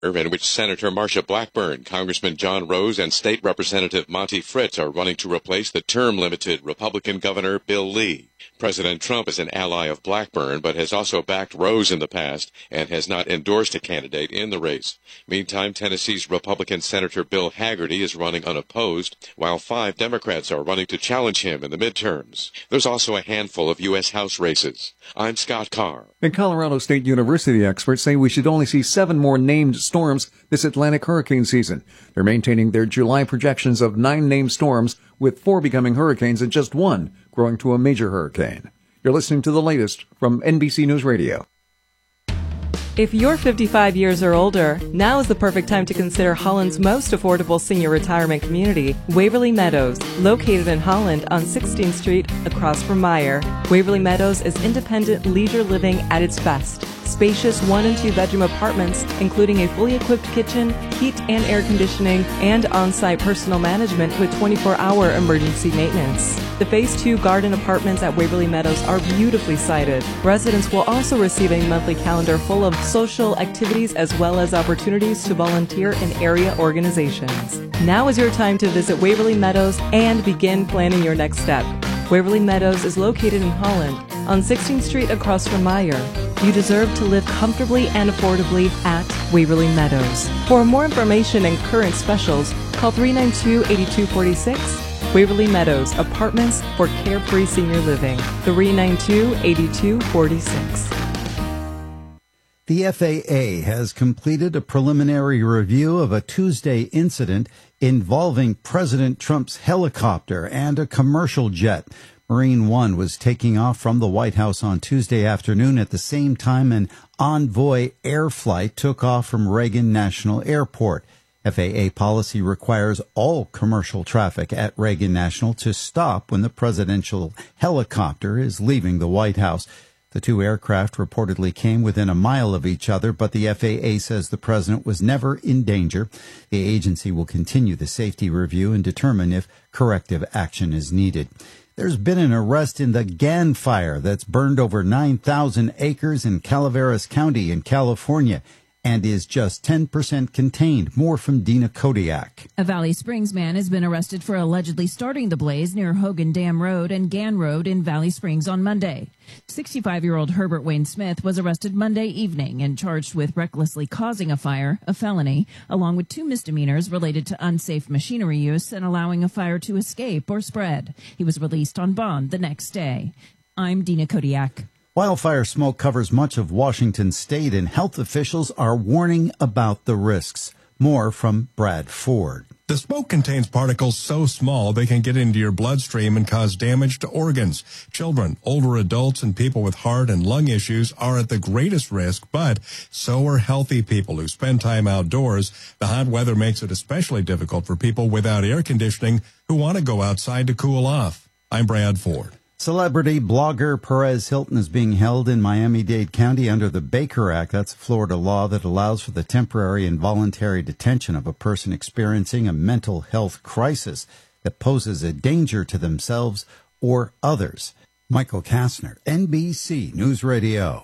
in which Senator Marsha Blackburn, Congressman John Rose, and State Representative Monty Fritz are running to replace the term-limited Republican Governor Bill Lee. President Trump is an ally of Blackburn, but has also backed Rose in the past and has not endorsed a candidate in the race. Meantime, Tennessee's Republican Senator Bill Hagerty is running unopposed, while 5 Democrats are running to challenge him in the midterms. There's also a handful of U.S. House races. I'm Scott Carr. And Colorado State University experts say we should only see 7 more named storms this Atlantic hurricane season. They're maintaining their July projections of 9 named storms, with 4 becoming hurricanes and just 1 growing to a major hurricane. You're listening to the latest from NBC News Radio. If you're 55 years or older, now is the perfect time to consider Holland's most affordable senior retirement community, Waverly Meadows, located in Holland on 16th Street across from Meijer. Waverly Meadows is independent leisure living at its best. Spacious 1- and 2-bedroom apartments, including a fully equipped kitchen, heat and air conditioning, and on-site personal management with 24-hour emergency maintenance. The Phase 2 garden apartments at Waverly Meadows are beautifully sited. Residents will also receive a monthly calendar full of social activities as well as opportunities to volunteer in area organizations. Now is your time to visit Waverly Meadows and begin planning your next step. Waverly Meadows is located in Holland on 16th Street across from Meijer. You deserve to live comfortably and affordably at Waverly Meadows. For more information and current specials, call 392-8246. Waverly Meadows, apartments for carefree senior living. 392-8246. The FAA has completed a preliminary review of a Tuesday incident involving President Trump's helicopter and a commercial jet. Marine One was taking off from the White House on Tuesday afternoon at the same time an Envoy air flight took off from Reagan National Airport. FAA policy requires all commercial traffic at Reagan National to stop when the presidential helicopter is leaving the White House. The 2 aircraft reportedly came within a mile of each other, but the FAA says the president was never in danger. The agency will continue the safety review and determine if corrective action is needed. There's been an arrest in the Gan fire that's burned over 9,000 acres in Calaveras County in California and is just 10% contained. More from Dina Kodiak. A Valley Springs man has been arrested for allegedly starting the blaze near Hogan Dam Road and Gan Road in Valley Springs on Monday. 65-year-old Herbert Wayne Smith was arrested Monday evening and charged with recklessly causing a fire, a felony, along with 2 misdemeanors related to unsafe machinery use and allowing a fire to escape or spread. He was released on bond the next day. I'm Dina Kodiak. Wildfire smoke covers much of Washington state, and health officials are warning about the risks. More from Brad Ford. The smoke contains particles so small they can get into your bloodstream and cause damage to organs. Children, older adults, and people with heart and lung issues are at the greatest risk, but so are healthy people who spend time outdoors. The hot weather makes it especially difficult for people without air conditioning who want to go outside to cool off. I'm Brad Ford. Celebrity blogger Perez Hilton is being held in Miami-Dade County under the Baker Act. That's a Florida law that allows for the temporary and voluntary detention of a person experiencing a mental health crisis that poses a danger to themselves or others. Michael Kastner, NBC News Radio.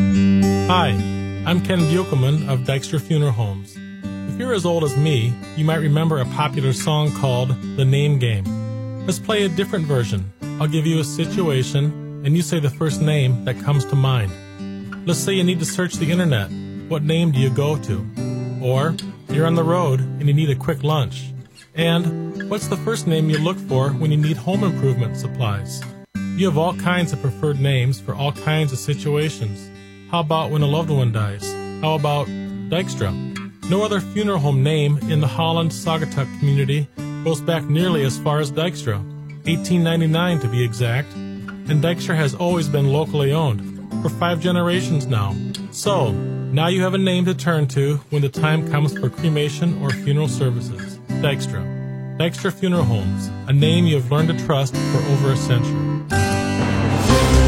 Hi, I'm Ken Biokelman of Dykstra Funeral Homes. If you're as old as me, you might remember a popular song called The Name Game. Let's play a different version. I'll give you a situation, and you say the first name that comes to mind. Let's say you need to search the internet. What name do you go to? Or you're on the road and you need a quick lunch. And what's the first name you look for when you need home improvement supplies? You have all kinds of preferred names for all kinds of situations. How about when a loved one dies? How about Dykstra? No other funeral home name in the Holland Saugatuck community goes back nearly as far as Dykstra. 1899 to be exact, and Dykstra has always been locally owned for 5 generations now. So, now you have a name to turn to when the time comes for cremation or funeral services. Dykstra. Dykstra Funeral Homes, a name you have learned to trust for over a century.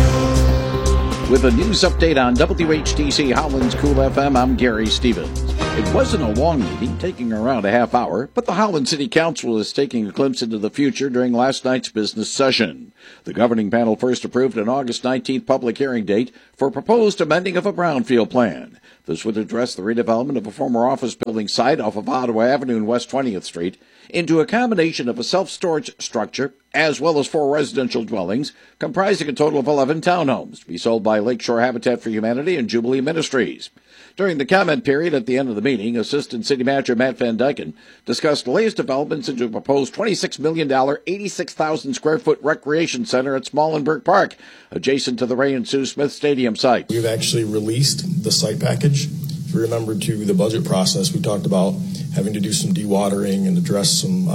With a news update on WHTC Holland's Cool FM, I'm Gary Stevens. It wasn't a long meeting, taking around a half hour, but the Holland City Council is taking a glimpse into the future during last night's business session. The governing panel first approved an August 19th public hearing date for proposed amending of a brownfield plan. This would address the redevelopment of a former office building site off of Ottawa Avenue and West 20th Street into a combination of a self-storage structure as well as 4 residential dwellings comprising a total of 11 townhomes to be sold by Lakeshore Habitat for Humanity and Jubilee Ministries. During the comment period at the end of the meeting, Assistant City Manager Matt Van Dyken discussed the latest developments into a proposed $26 million, 86,000 square foot recreation center at Smallenberg Park, adjacent to the Ray and Sue Smith Stadium site. We've actually released the site package. If you remember to the budget process, we talked about having to do some dewatering and address some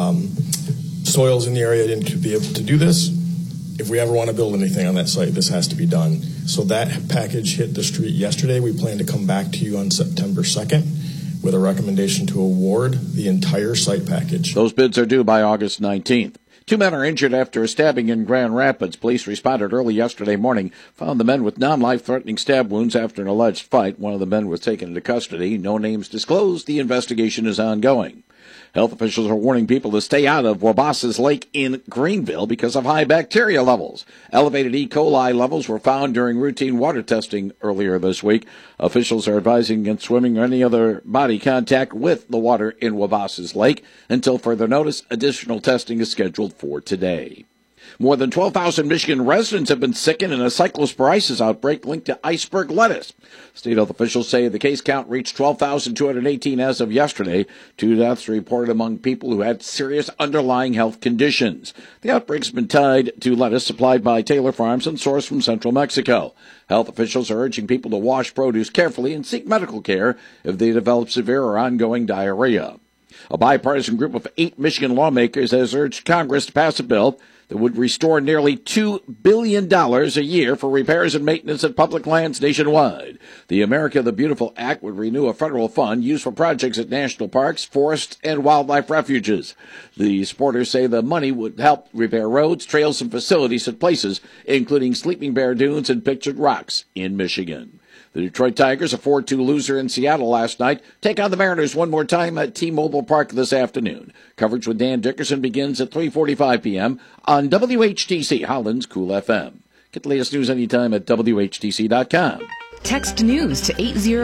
soils in the area to be able to do this. If we ever want to build anything on that site, this has to be done. So that package hit the street yesterday. We plan to come back to you on September 2nd with a recommendation to award the entire site package. Those bids are due by August 19th. 2 men are injured after a stabbing in Grand Rapids. Police responded early yesterday morning, found the men with non-life-threatening stab wounds after an alleged fight. One of the men was taken into custody. No names disclosed. The investigation is ongoing. Health officials are warning people to stay out of Wabasas Lake in Greenville because of high bacteria levels. Elevated E. coli levels were found during routine water testing earlier this week. Officials are advising against swimming or any other body contact with the water in Wabasas Lake. Until further notice, additional testing is scheduled for today. More than 12,000 Michigan residents have been sickened in a cyclosporiasis outbreak linked to iceberg lettuce. State health officials say the case count reached 12,218 as of yesterday. 2 deaths reported among people who had serious underlying health conditions. The outbreak's been tied to lettuce supplied by Taylor Farms and sourced from central Mexico. Health officials are urging people to wash produce carefully and seek medical care if they develop severe or ongoing diarrhea. A bipartisan group of 8 Michigan lawmakers has urged Congress to pass a bill that would restore nearly $2 billion a year for repairs and maintenance at public lands nationwide. The America the Beautiful Act would renew a federal fund used for projects at national parks, forests, and wildlife refuges. The supporters say the money would help repair roads, trails, and facilities at places, including Sleeping Bear Dunes and Pictured Rocks in Michigan. The Detroit Tigers, a 4-2 loser in Seattle last night, take on the Mariners one more time at T-Mobile Park this afternoon. Coverage with Dan Dickerson begins at 3:45 p.m. on WHTC, Holland's Cool FM. Get the latest news anytime at WHTC.com. Text news to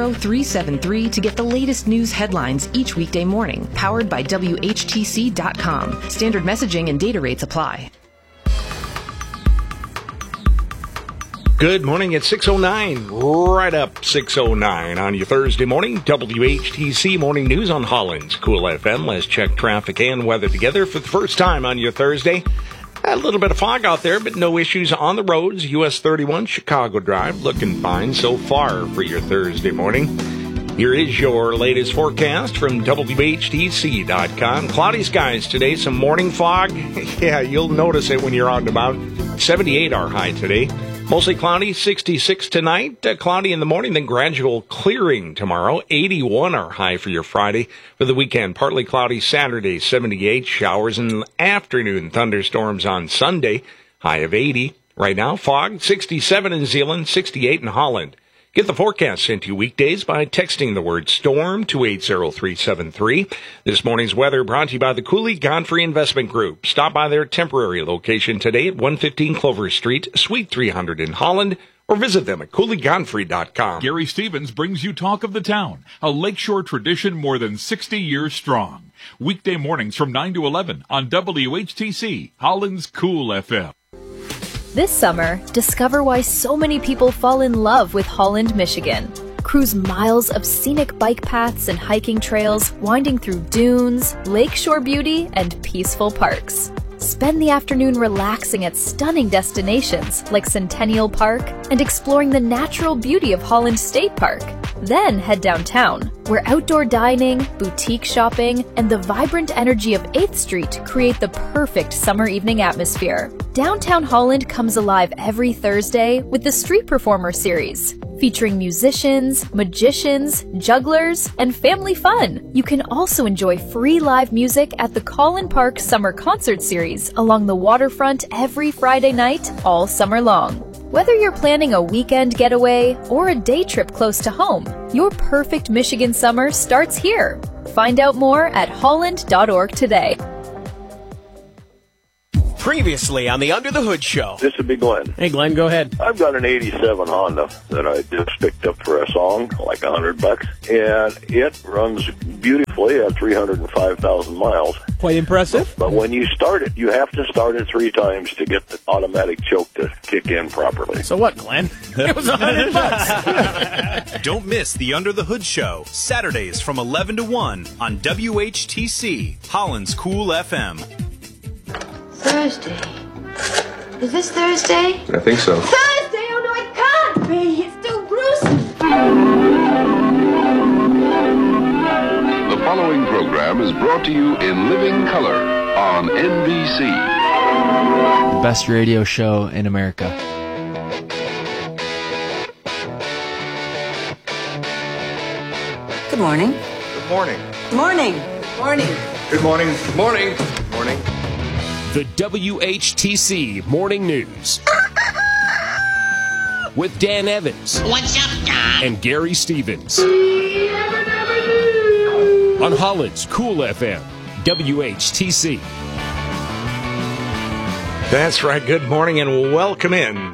80373 to get the latest news headlines each weekday morning. Powered by WHTC.com. Standard messaging and data rates apply. Good morning at 6:09, right up 6:09 on your Thursday morning. WHTC Morning News on Holland's Cool FM. Let's check traffic and weather together for the first time on your Thursday. A little bit of fog out there, but no issues on the roads. US 31 Chicago Drive looking fine so far for your Thursday morning. Here is your latest forecast from WHTC.com. Cloudy skies today, some morning fog. Yeah, you'll notice it when you're out and about. 78 our high today. Mostly cloudy, 66 tonight. Cloudy in the morning, then gradual clearing tomorrow. 81 our high for your Friday. For the weekend, partly cloudy Saturday, 78. Showers in the afternoon, thunderstorms on Sunday. High of 80. Right now, fog, 67 in Zeeland, 68 in Holland. Get the forecast sent to you weekdays by texting the word STORM to 80373. This morning's weather brought to you by the Cooley Godfrey Investment Group. Stop by their temporary location today at 115 Clover Street, Suite 300 in Holland, or visit them at CooleyGodfrey.com. Gary Stevens brings you Talk of the Town, a Lakeshore tradition more than 60 years strong. Weekday mornings from 9 to 11 on WHTC, Holland's Cool FM. This summer, discover why so many people fall in love with Holland, Michigan. Cruise miles of scenic bike paths and hiking trails, winding through dunes, lakeshore beauty, and peaceful parks. Spend the afternoon relaxing at stunning destinations like Centennial Park and exploring the natural beauty of Holland State Park. Then head downtown, where outdoor dining, boutique shopping, and the vibrant energy of 8th Street create the perfect summer evening atmosphere. Downtown Holland comes alive every Thursday with the Street Performer series, featuring musicians, magicians, jugglers, and family fun. You can also enjoy free live music at the Collin Park Summer Concert Series along the waterfront every Friday night all summer long. Whether you're planning a weekend getaway or a day trip close to home, your perfect Michigan summer starts here. Find out more at holland.org today. Previously on the Under the Hood Show. This would be Glenn. Hey, Glenn, go ahead. I've got an 87 Honda that I just picked up for a song, like $100, and it runs beautifully at 305,000 miles. Quite impressive. But when you start it, you have to start it 3 times to get the automatic choke to kick in properly. So what, Glenn? It was $100. Don't miss the Under the Hood Show, Saturdays from 11 to 1 on WHTC, Holland's Cool FM. Thursday. Is this Thursday? I think so. Thursday? Oh, no, it can't be. It's too gruesome. The following program is brought to you in living color on NBC. The best radio show in America. Good morning. Good morning. Good morning. Good morning. Good morning. Good morning. Good morning. The WHTC Morning News with Dan Evans. What's up, Don? And Gary Stevens. On Holland's Cool FM, WHTC. That's right. Good morning and welcome in.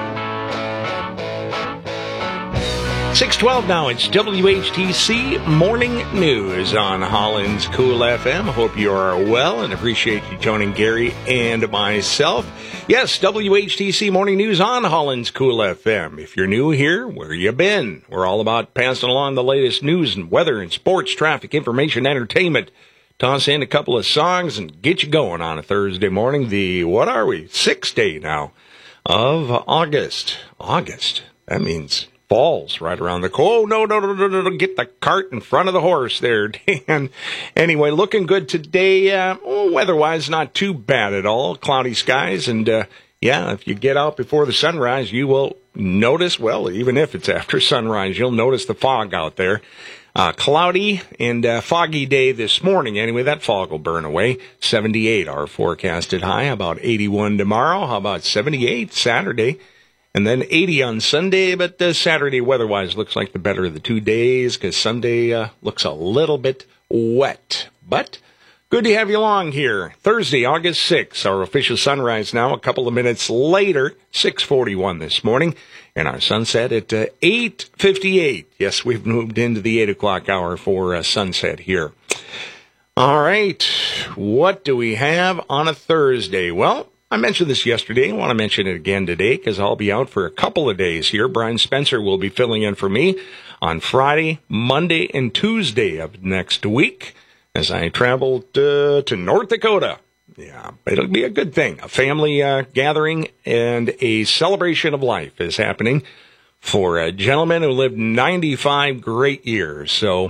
6:12 now. It's WHTC Morning News on Holland's Cool FM. Hope you are well and appreciate you joining Gary and myself. Yes, WHTC Morning News on Holland's Cool FM. If you're new here, where you been? We're all about passing along the latest news and weather and sports, traffic, information, entertainment. Toss in a couple of songs and get you going on a Thursday morning. The, what are we? 6th day now of August. August. That means fall's right around the corner. Oh, no, get the cart in front of the horse there, Dan. Anyway, looking good today. Weather-wise, not too bad at all. Cloudy skies, and if you get out before the sunrise, you will notice, well, even if it's after sunrise, you'll notice the fog out there. Cloudy and foggy day this morning. Anyway, that fog will burn away. 78 our forecasted high. About 81 tomorrow. How about 78 Saturday? And then 80 on Sunday, but Saturday weather-wise looks like the better of the 2 days because Sunday looks a little bit wet. But good to have you along here. Thursday, August 6th, our official sunrise now a couple of minutes later, 6:41 this morning, and our sunset at 8:58. Yes, we've moved into the 8 o'clock hour for sunset here. All right, what do we have on a Thursday? Well, I mentioned this yesterday. I want to mention it again today because I'll be out for a couple of days here. Brian Spencer will be filling in for me on Friday, Monday, and Tuesday of next week as I travel to North Dakota. Yeah, it'll be a good thing. A family gathering and a celebration of life is happening for a gentleman who lived 95 great years. So,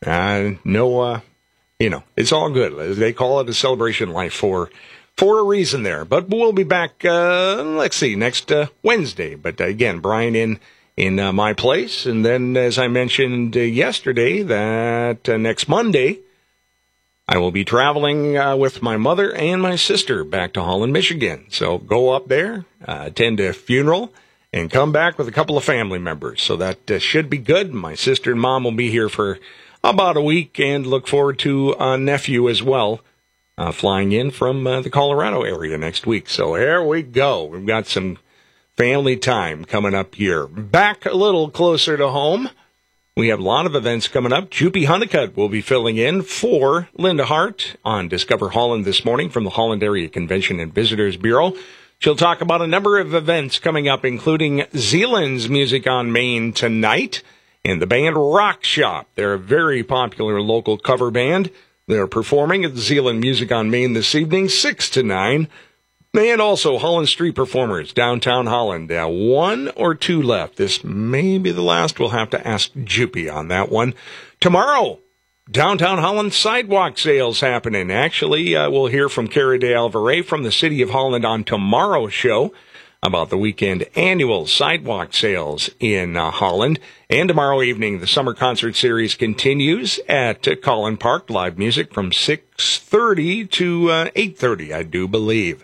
it's all good. They call it a celebration of life for a reason there. But we'll be back, next Wednesday. But again, Brian in my place. And then, as I mentioned yesterday, that next Monday, I will be traveling with my mother and my sister back to Holland, Michigan. So go up there, attend a funeral, and come back with a couple of family members. So that should be good. My sister and mom will be here for about a week, and look forward to a nephew as well. Flying in from the Colorado area next week. So here we go. We've got some family time coming up here. Back a little closer to home, we have a lot of events coming up. Juppie Honeycutt will be filling in for Linda Hart on Discover Holland this morning from the Holland Area Convention and Visitors Bureau. She'll talk about a number of events coming up, including Zealand's Music on Main tonight and the band Rock Shop. They're a very popular local cover band. They're performing at the Zealand Music on Main this evening, 6 to 9. And also Holland Street Performers, downtown Holland. 1 or 2 left. This may be the last. We'll have to ask Juppie on that one. Tomorrow, downtown Holland sidewalk sales happening. Actually, we'll hear from Cara de Alvarez from the City of Holland on tomorrow's show about the weekend annual sidewalk sales in Holland. And tomorrow evening, the summer concert series continues at Collin Park. Live music from 6:30 to 8:30, I do believe.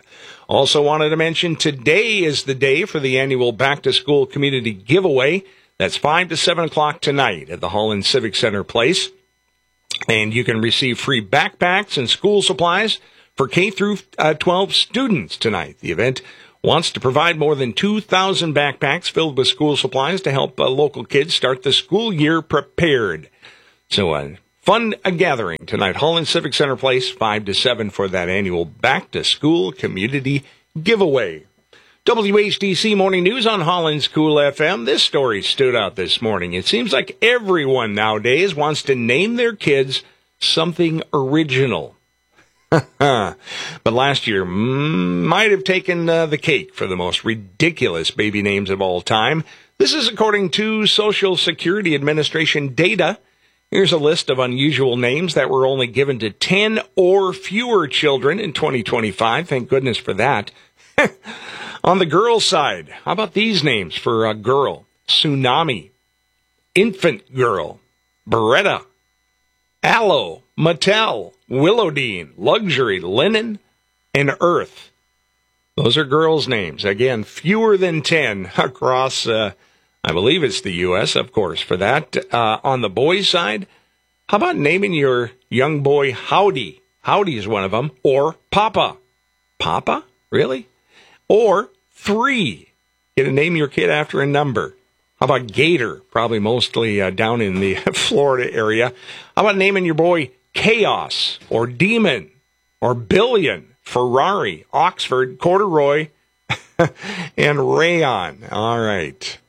Also wanted to mention today is the day for the annual Back to School Community Giveaway. That's 5 to 7 o'clock tonight at the Holland Civic Center Place. And you can receive free backpacks and school supplies for K through 12 students tonight. The event wants to provide more than 2,000 backpacks filled with school supplies to help local kids start the school year prepared. So fun gathering tonight, Holland Civic Center Place, 5 to 7 for that annual Back to School Community Giveaway. WHTC Morning News on Holland's Cool FM. This story stood out this morning. It seems like everyone nowadays wants to name their kids something original. But last year might have taken the cake for the most ridiculous baby names of all time. This is according to Social Security Administration data. Here's a list of unusual names that were only given to 10 or fewer children in 2025. Thank goodness for that. On the girl side, how about these names for a girl? Tsunami, Infant Girl, Beretta, Aloe, Mattel, Willowdene, Luxury, Linen, and Earth. Those are girls' names. Again, fewer than 10 across I believe it's the U.S., of course, for that. On the boys' side, how about naming your young boy Howdy? Howdy is one of them. Or Papa. Papa? Really? Or 3. Get to name your kid after a number. How about Gator? Probably mostly down in the Florida area. How about naming your boy Chaos? Or Demon? Or Billion? Ferrari? Oxford? Corduroy? And Rayon. All right.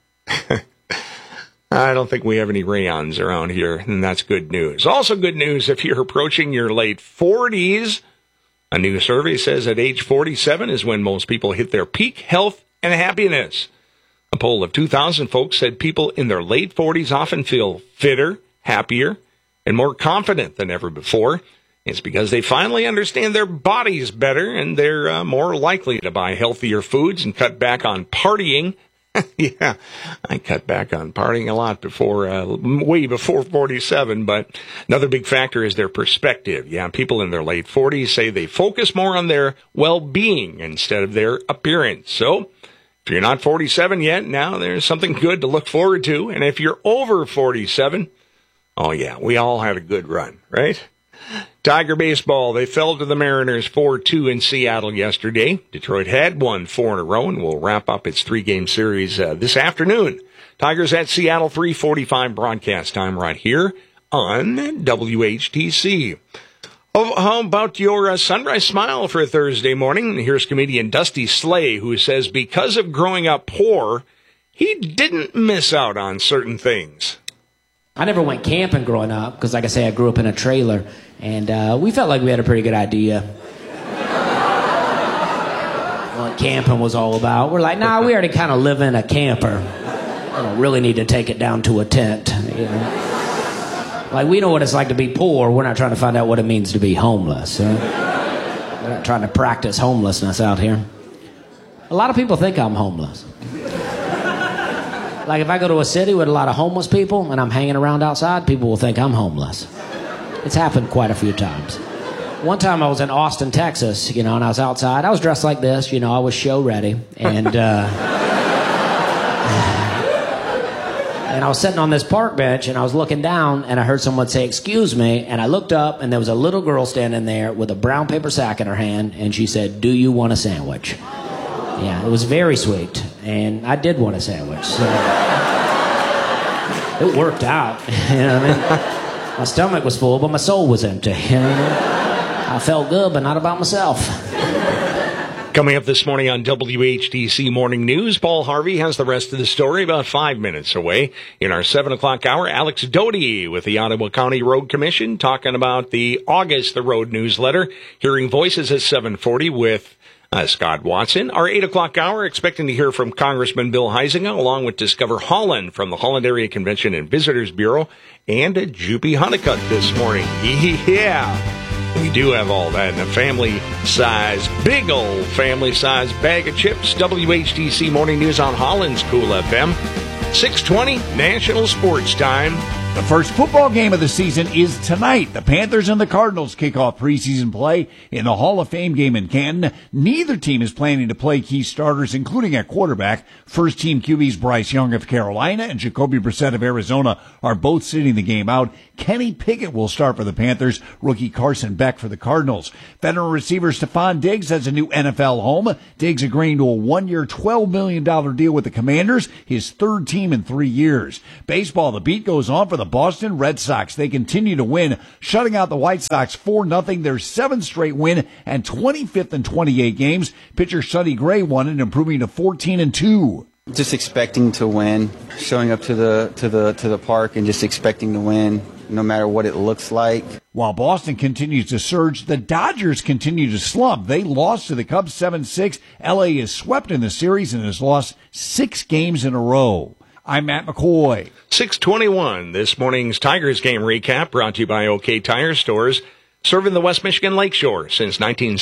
I don't think we have any rayons around here, and that's good news. Also good news if you're approaching your late 40s. A new survey says at age 47 is when most people hit their peak health and happiness. A poll of 2,000 folks said people in their late 40s often feel fitter, happier, and more confident than ever before. It's because they finally understand their bodies better, and they're more likely to buy healthier foods and cut back on partying. Yeah, I cut back on partying a lot way before 47, but another big factor is their perspective. Yeah, people in their late 40s say they focus more on their well-being instead of their appearance. So, if you're not 47 yet, now there's something good to look forward to. And if you're over 47, oh yeah, we all had a good run, right? Tiger baseball, they fell to the Mariners 4-2 in Seattle yesterday. Detroit had won 4 in a row and will wrap up its 3-game series this afternoon. Tigers at Seattle, 3:45 broadcast time right here on WHTC. Oh, how about your sunrise smile for a Thursday morning? Here's comedian Dusty Slay, who says because of growing up poor, he didn't miss out on certain things. I never went camping growing up because, like I say, I grew up in a trailer, and we felt like we had a pretty good idea what camping was all about. We're like, nah, we already kind of live in a camper. I don't really need to take it down to a tent, you know. Like, we know what it's like to be poor. We're not trying to find out what it means to be homeless. Right? We're not trying to practice homelessness out here. A lot of people think I'm homeless. Like, if I go to a city with a lot of homeless people and I'm hanging around outside, people will think I'm homeless. It's happened quite a few times. One time I was in Austin, Texas, you know, and I was outside. I was dressed like this, you know, I was show ready. And and I was sitting on this park bench and I was looking down and I heard someone say, "Excuse me." And I looked up and there was a little girl standing there with a brown paper sack in her hand. And she said, "Do you want a sandwich?" Yeah, it was very sweet, and I did want a sandwich, so it worked out, you know what I mean? My stomach was full, but my soul was empty, you know? I felt good, but not about myself. Coming up this morning on WHTC Morning News, Paul Harvey has the rest of the story about 5 minutes away. In our 7 o'clock hour, Alex Doty with the Ottawa County Road Commission talking about the August The Road newsletter, hearing voices at 7:40 with Scott Watson. Our 8 o'clock hour, expecting to hear from Congressman Bill Huizenga, along with Discover Holland from the Holland Area Convention and Visitors Bureau, and Juppie Honeycutt this morning. Yeah, we do have all that in a family-size, big old family-size bag of chips. WHTC Morning News on Holland's Cool FM. 6:20 National Sports Time. The first football game of the season is tonight. The Panthers and the Cardinals kick off preseason play in the Hall of Fame game in Canton. Neither team is planning to play key starters, including at quarterback. First-team QBs Bryce Young of Carolina and Jacoby Brissett of Arizona are both sitting the game out. Kenny Pickett will start for the Panthers. Rookie Carson Beck for the Cardinals. Veteran receiver Stephon Diggs has a new NFL home. Diggs agreeing to a one-year, $12 million deal with the Commanders, his third team in 3 years. Baseball, the beat goes on for the Boston Red Sox. They continue to win, shutting out the White Sox 4-0, their 7th straight win and 25th in 28 games. Pitcher Sonny Gray won it, improving to 14-2. Just expecting to win, showing up to the park and just expecting to win, no matter what it looks like. While Boston continues to surge, the Dodgers continue to slump. They lost to the Cubs 7-6. LA is swept in the series and has lost 6 games in a row. I'm Matt McCoy. 6:21. This morning's Tigers game recap brought to you by OK Tire Stores, serving the West Michigan Lakeshore since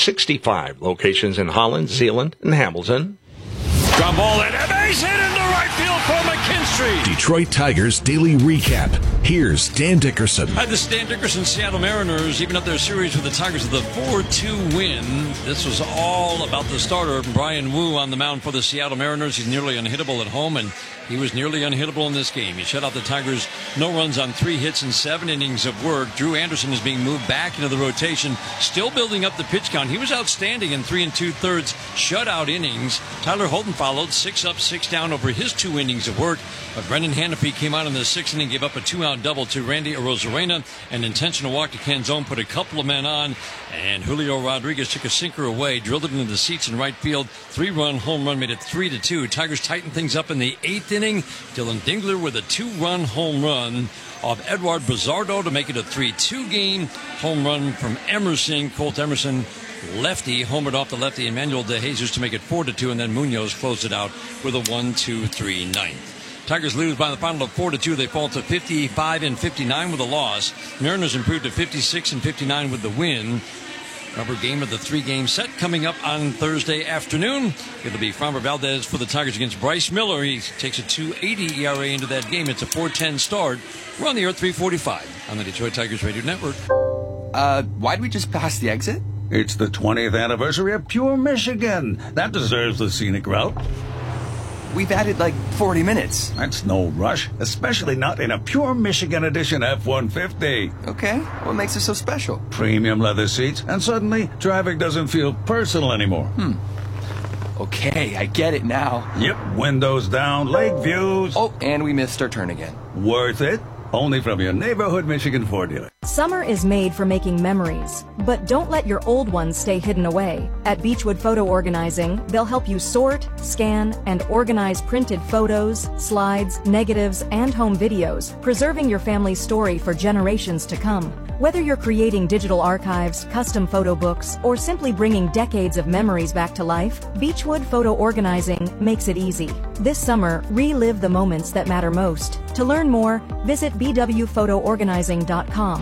1965. Locations in Holland, Zeeland, and Hamilton. Ground ball and a base hit into right field for McKinstry. Detroit Tigers Daily Recap. Here's Dan Dickerson. Had the Stan Dickerson Seattle Mariners even up their series with the Tigers with a 4-2 win. This was all about the starter, Brian Wu, on the mound for the Seattle Mariners. He's nearly unhittable at home, and he was nearly unhittable in this game. He shut out the Tigers, no runs on 3 hits and 7 innings of work. Drew Anderson is being moved back into the rotation, still building up the pitch count. He was outstanding in 3 2/3 shutout innings. Tyler Holton followed, 6 up, 6 down over his 2 innings of work. But Brendan Hanafy came out in the 6th inning, gave up a 2-out double to Randy Arozarena. An intentional walk to Ken Zone, put a couple of men on. And Julio Rodriguez took a sinker away, drilled it into the seats in right field. 3-run home run made it 3-2. Tigers tightened things up in the 8th inning. Dylan Dingler with a 2-run home run of Edward Bazardo to make it a 3-2 game. Home run from Emerson, Colt Emerson, lefty, homered off the lefty, Emmanuel De Jesus to make it 4-2, and then Munoz closed it out with a 1-2-3 ninth. Tigers lose by the final of 4-2. They fall to 55-59 with a loss. Mariners improved to 56-59 with the win. Rubber game of the 3-game set coming up on Thursday afternoon. It'll be Framber Valdez for the Tigers against Bryce Miller. He takes a 2.80 ERA into that game. It's a 4:10 start. We're on the air at 3:45 on the Detroit Tigers Radio Network. Why'd we just pass the exit? It's the 20th anniversary of Pure Michigan. That deserves the scenic route. We've added like 40 minutes. That's no rush, especially not in a Pure Michigan Edition F-150. Okay, what makes it so special? Premium leather seats, and suddenly traffic doesn't feel personal anymore. Okay, I get it now. Yep, windows down, lake views. Oh, and we missed our turn again. Worth it? Only from your neighborhood Michigan Ford dealer. Summer is made for making memories, but don't let your old ones stay hidden away. At Beechwood Photo Organizing, they'll help you sort, scan, and organize printed photos, slides, negatives, and home videos, preserving your family's story for generations to come. Whether you're creating digital archives, custom photo books, or simply bringing decades of memories back to life, Beechwood Photo Organizing makes it easy. This summer, relive the moments that matter most. To learn more, visit bwphotoorganizing.com.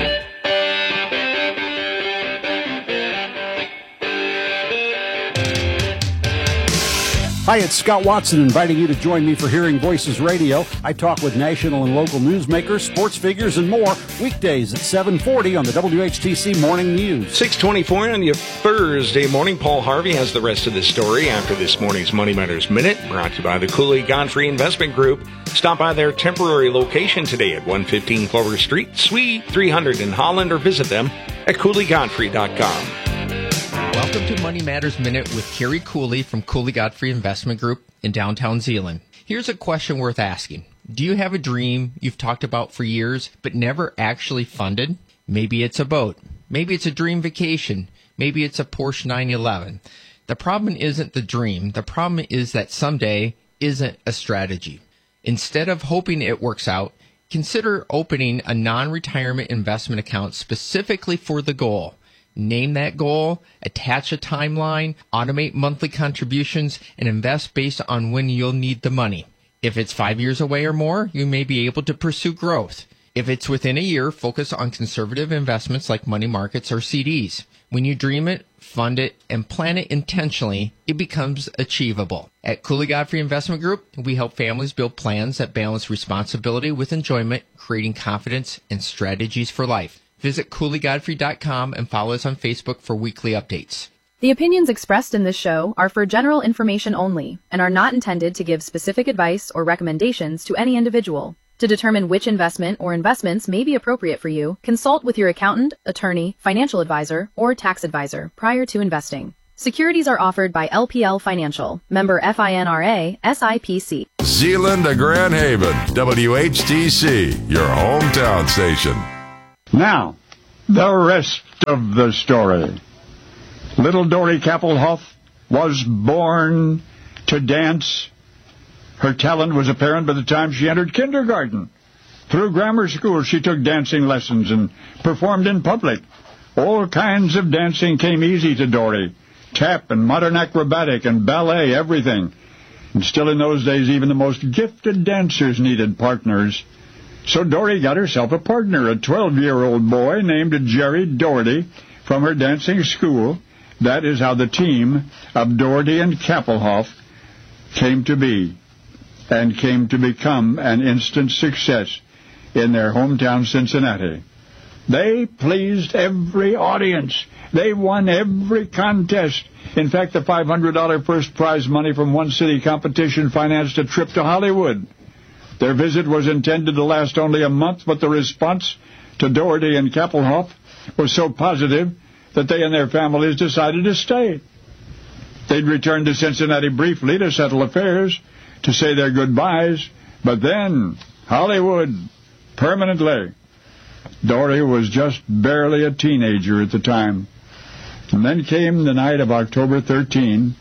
Hi, it's Scott Watson inviting you to join me for Hearing Voices Radio. I talk with national and local newsmakers, sports figures, and more weekdays at 7:40 on the WHTC Morning News. 6:24 on your Thursday morning. Paul Harvey has the rest of the story after this morning's Money Matters Minute, brought to you by the Cooley Godfrey Investment Group. Stop by their temporary location today at 115 Clover Street, Suite 300 in Holland, or visit them at CooleyGodfrey.com. Welcome to Money Matters Minute with Kerry Cooley from Cooley Godfrey Investment Group in downtown Zeeland. Here's a question worth asking. Do you have a dream you've talked about for years but never actually funded? Maybe it's a boat. Maybe it's a dream vacation. Maybe it's a Porsche 911. The problem isn't the dream. The problem is that someday isn't a strategy. Instead of hoping it works out, consider opening a non-retirement investment account specifically for the goal. Name that goal, attach a timeline, automate monthly contributions, and invest based on when you'll need the money. If it's 5 years away or more, you may be able to pursue growth. If it's within a year, focus on conservative investments like money markets or CDs. When you dream it, fund it, and plan it intentionally, it becomes achievable. At Cooley Godfrey Investment Group, we help families build plans that balance responsibility with enjoyment, creating confidence and strategies for life. Visit CooleyGodfrey.com and follow us on Facebook for weekly updates. The opinions expressed in this show are for general information only and are not intended to give specific advice or recommendations to any individual. To determine which investment or investments may be appropriate for you, consult with your accountant, attorney, financial advisor, or tax advisor prior to investing. Securities are offered by LPL Financial, member FINRA, SIPC. Zeeland to Grand Haven, WHTC, your hometown station. Now, the rest of the story. Little Dory Kappelhoff was born to dance. Her talent was apparent by the time she entered kindergarten. Through grammar school, she took dancing lessons and performed in public. All kinds of dancing came easy to Dory. Tap and modern acrobatic and ballet, everything. And still in those days, even the most gifted dancers needed partners. So Dory got herself a partner, a 12-year-old boy named Jerry Doherty from her dancing school. That is how the team of Doherty and Kappelhoff came to be and came to become an instant success in their hometown Cincinnati. They pleased every audience. They won every contest. In fact, the $500 first prize money from one city competition financed a trip to Hollywood. Their visit was intended to last only a month, but the response to Doherty and Kappelhoff was so positive that they and their families decided to stay. They'd return to Cincinnati briefly to settle affairs, to say their goodbyes, but then Hollywood, permanently. Dory was just barely a teenager at the time. And then came the night of October 13,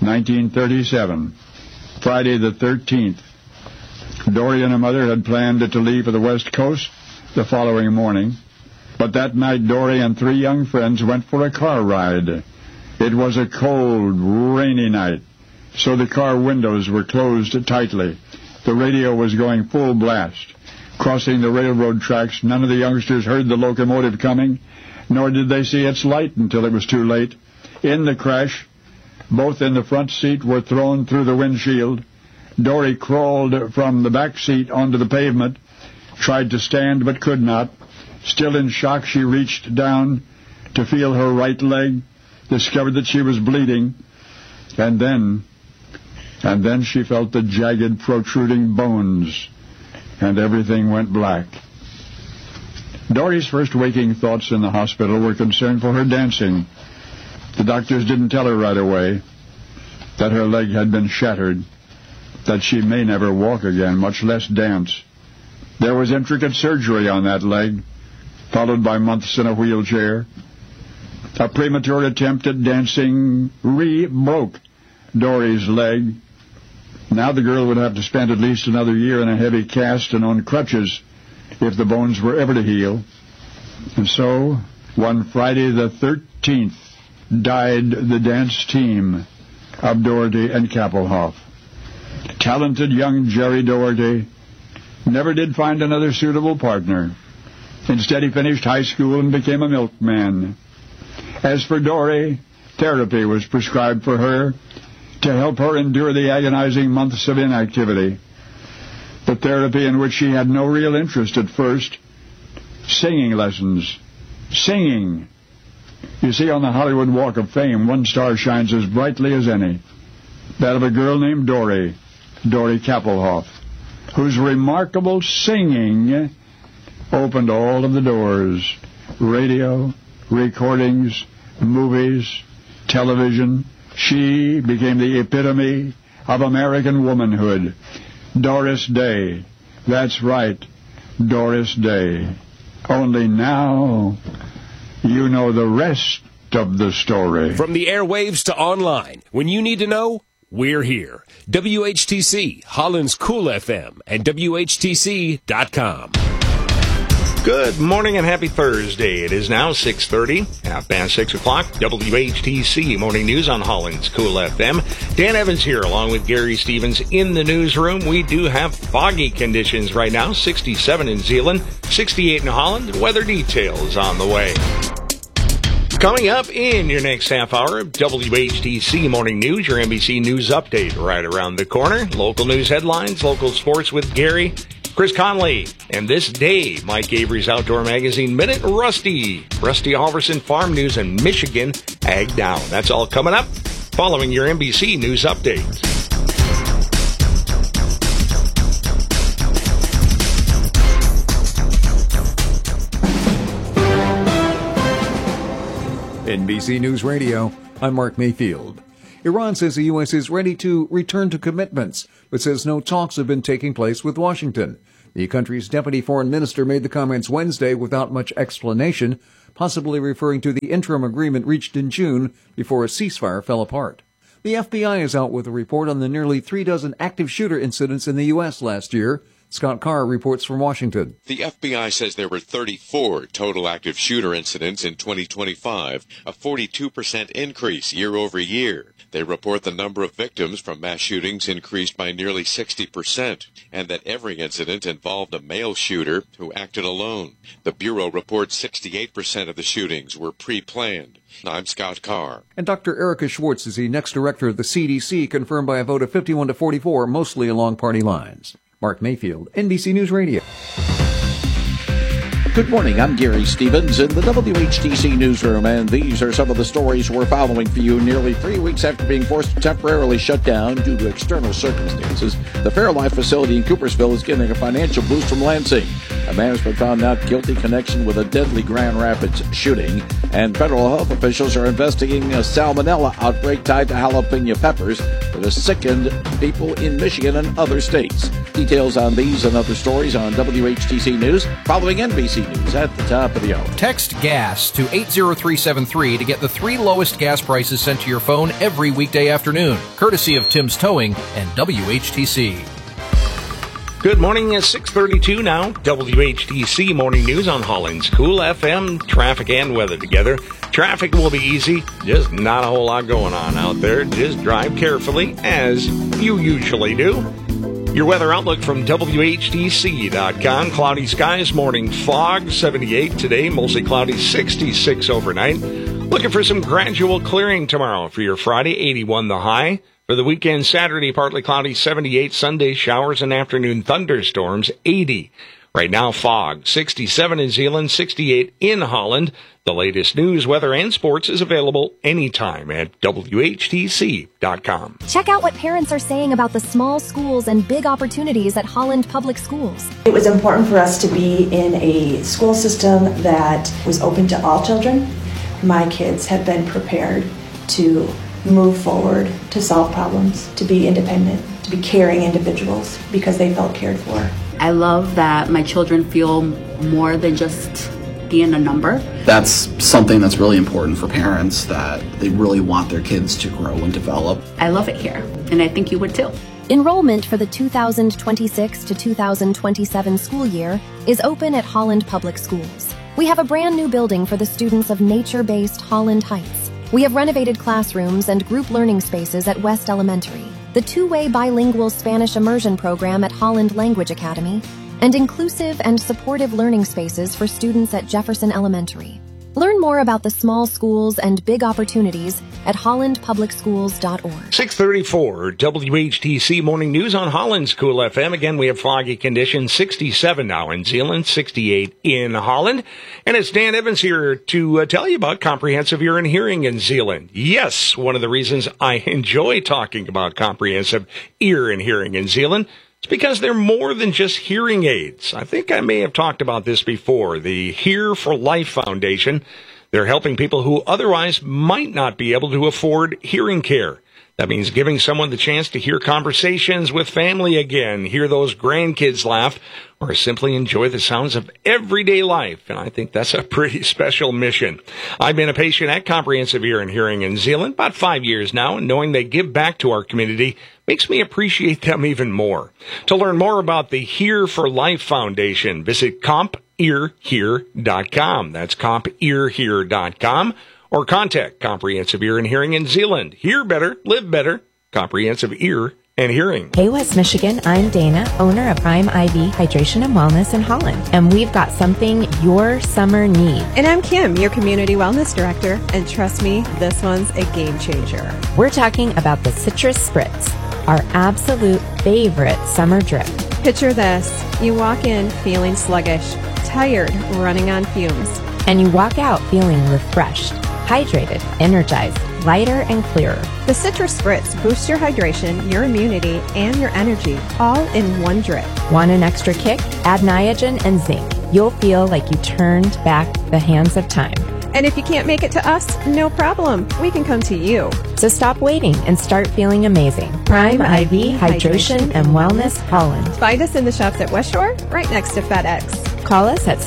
1937, Friday the 13th. Dory and her mother had planned to leave for the West Coast the following morning, but that night Dory and three young friends went for a car ride. It was a cold, rainy night, so the car windows were closed tightly. The radio was going full blast. Crossing the railroad tracks, none of the youngsters heard the locomotive coming, nor did they see its light until it was too late. In the crash, both in the front seat were thrown through the windshield. Dory crawled from the back seat onto the pavement, tried to stand but could not. Still in shock, she reached down to feel her right leg, discovered that she was bleeding, and then she felt the jagged, protruding bones, and everything went black. Dory's first waking thoughts in the hospital were concern for her dancing. The doctors didn't tell her right away that her leg had been shattered, that she may never walk again, much less dance. There was intricate surgery on that leg, followed by months in a wheelchair. A premature attempt at dancing broke Dory's leg. Now the girl would have to spend at least another year in a heavy cast and on crutches if the bones were ever to heal. And so, one Friday the 13th, died the dance team of Doherty and Kappelhoff. Talented young Jerry Doherty never did find another suitable partner. Instead, he finished high school and became a milkman. As for Dory, therapy was prescribed for her to help her endure the agonizing months of inactivity. The therapy in which she had no real interest at first. Singing lessons. Singing. You see, on the Hollywood Walk of Fame, one star shines as brightly as any. That of a girl named Dory Kappelhoff, whose remarkable singing opened all of the doors. Radio, recordings, movies, television. She became the epitome of American womanhood. Doris Day. That's right, Doris Day. Only now you know the rest of the story. From the airwaves to online, when you need to know, we're here. WHTC, Holland's Cool FM, and WHTC.com. Good morning and happy Thursday. It is now 6:30, half past 6 o'clock. WHTC Morning News on Holland's Cool FM. Dan Evans here along with Gary Stevens in the newsroom. We do have foggy conditions right now, 67 in Zeeland, 68 in Holland. Weather details on the way. Coming up in your next half hour of WHTC Morning News, your NBC News update right around the corner. Local news headlines, local sports with Gary, Chris Conley, and this day, Mike Avery's Outdoor Magazine Minute, Rusty Halverson Farm News, and Michigan Ag Now. That's all coming up following your NBC News update. NBC News Radio, I'm Mark Mayfield. Iran says the U.S. is ready to return to commitments, but says no talks have been taking place with Washington. The country's deputy foreign minister made the comments Wednesday without much explanation, possibly referring to the interim agreement reached in June before a ceasefire fell apart. The FBI is out with a report on the nearly 36 active shooter incidents in the U.S. last year. Scott Carr reports from Washington. The FBI says there were 34 total active shooter incidents in 2025, a 42% increase year over year. They report the number of victims from mass shootings increased by nearly 60%, and that every incident involved a male shooter who acted alone. The Bureau reports 68% of the shootings were pre-planned. I'm Scott Carr. And Dr. Erica Schwartz is the next director of the CDC, confirmed by a vote of 51 to 44, mostly along party lines. Mark Mayfield, NBC News Radio. Good morning, I'm Gary Stevens in the WHTC newsroom, and these are some of the stories we're following for you nearly 3 weeks after being forced to temporarily shut down due to external circumstances. The Fairlife facility in Coopersville is getting a financial boost from Lansing. A man has been found not guilty in connection with a deadly Grand Rapids shooting, and federal health officials are investigating a salmonella outbreak tied to jalapeno peppers that has sickened people in Michigan and other states. Details on these and other stories on WHTC News following NBC News at the top of the hour. Text GAS to 80373 to get the 3 lowest gas prices sent to your phone every weekday afternoon, courtesy of Tim's Towing and WHTC. Good morning at 6:32 now. WHTC Morning News on Holland's Cool FM. Traffic and weather together. Traffic will be easy. Just not a whole lot going on out there. Just drive carefully, as you usually do. Your weather outlook from WHTC.com. Cloudy skies, morning fog, 78 today. Mostly cloudy, 66 overnight. Looking for some gradual clearing tomorrow for your Friday, 81 the high. For the weekend, Saturday, partly cloudy, 78. Sunday, showers and afternoon thunderstorms, 80. Right now, fog, 67 in Zeeland, 68 in Holland. The latest news, weather, and sports is available anytime at WHTC.com. Check out what parents are saying about the small schools and big opportunities at Holland Public Schools. It was important for us to be in a school system that was open to all children. My kids have been prepared to move forward, to solve problems, to be independent, to be caring individuals because they felt cared for. I love that my children feel more than just being a number. That's something that's really important for parents, that they really want their kids to grow and develop. I love it here, and I think you would too. Enrollment for the 2026 to 2027 school year is open at Holland Public Schools. We have a brand new building for the students of nature-based Holland Heights. We have renovated classrooms and group learning spaces at West Elementary, the 2-way bilingual Spanish immersion program at Holland Language Academy, and inclusive and supportive learning spaces for students at Jefferson Elementary. Learn more about the small schools and big opportunities at hollandpublicschools.org. 6:34 WHTC Morning News on Holland's Cool FM. Again, we have foggy conditions, 67 now in Zeeland, 68 in Holland. And it's Dan Evans here to tell you about comprehensive ear and hearing in Zeeland. Yes, one of the reasons I enjoy talking about comprehensive ear and hearing in Zeeland, it's because they're more than just hearing aids. I think I may have talked about this before. The Hear for Life Foundation, they're helping people who otherwise might not be able to afford hearing care. That means giving someone the chance to hear conversations with family again, hear those grandkids laugh, or simply enjoy the sounds of everyday life. And I think that's a pretty special mission. I've been a patient at Comprehensive Ear and Hearing in Zeeland about 5 years now, and knowing they give back to our community makes me appreciate them even more. To learn more about the Hear for Life Foundation, visit compear.org. compearhere.com. That's compearhere.com. Or contact Comprehensive Ear and Hearing in Zeeland. Hear better, live better. Comprehensive Ear and Hearing. Hey, West Michigan, I'm Dana, owner of Prime IV Hydration and Wellness in Holland, and we've got something your summer needs. And I'm Kim, your Community Wellness Director, and trust me, this one's a game changer. We're talking about the Citrus Spritz, our absolute favorite summer drip. Picture this. You walk in feeling sluggish, tired, running on fumes. And you walk out feeling refreshed, hydrated, energized, lighter, and clearer. The Citrus Spritz boosts your hydration, your immunity, and your energy, all in one drip. Want an extra kick? Add Niagen and zinc. You'll feel like you turned back the hands of time. And if you can't make it to us, no problem. We can come to you. So stop waiting and start feeling amazing. Prime IV Hydration and Wellness Holland. Find us in the shops at West Shore, right next to FedEx. Call us at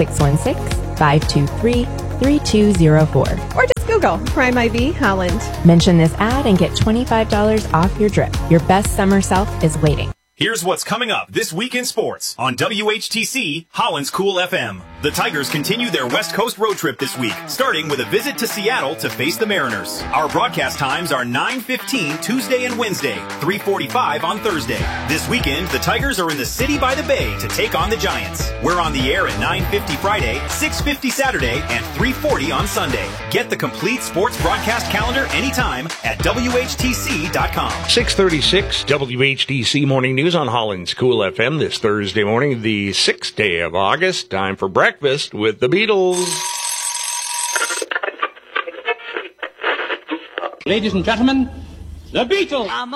616-523-3204. Or just Google Prime IV Holland. Mention this ad and get $25 off your drip. Your best summer self is waiting. Here's what's coming up this week in sports on WHTC Holland's Cool FM. The Tigers continue their West Coast road trip this week, starting with a visit to Seattle to face the Mariners. Our broadcast times are 9:15 Tuesday and Wednesday, 3:45 on Thursday. This weekend, the Tigers are in the City by the Bay to take on the Giants. We're on the air at 9:50 Friday, 6:50 Saturday, and 3:40 on Sunday. Get the complete sports broadcast calendar anytime at WHTC.com. 6:36 WHTC Morning News on Holland's Cool FM this Thursday morning, the 6th day of August. Time for breakfast with the Beatles. Ladies and gentlemen, the Beatles.